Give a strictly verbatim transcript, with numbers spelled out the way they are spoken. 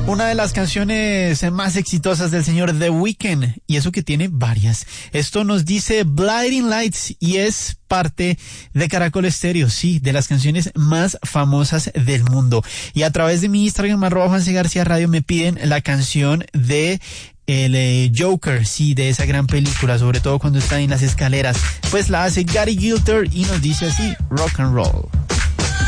Una de las canciones más exitosas del señor The Weeknd, y eso que tiene varias. Esto nos dice Blinding Lights y es parte de Caracol Estéreo, sí, de las canciones más famosas del mundo. Y a través de mi Instagram, arroba Juan C. García Radio, me piden la canción de el eh, Joker, sí, de esa gran película, sobre todo cuando está en las escaleras. Pues la hace Gary Gilter y nos dice así, rock and roll.